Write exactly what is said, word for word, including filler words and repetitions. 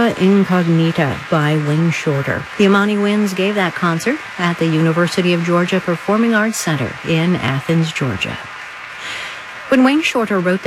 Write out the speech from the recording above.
Terra Incognita by Wayne Shorter. The Amani Winds gave that concert at the University of Georgia Performing Arts Center in Athens, Georgia. When Wayne Shorter wrote